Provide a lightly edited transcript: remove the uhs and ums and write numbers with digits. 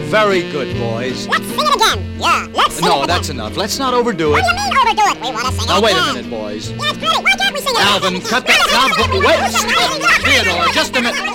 Very good, boys. Let's sing it again. Yeah, let's sing it again. No, that's enough. Let's not overdo it. What do you mean overdo it? We want to sing it Now, wait a again. minute, boys. Yeah, it's pretty. Why can't we sing it Alvin, again? cut that. Now, wait. Theodore, just a minute.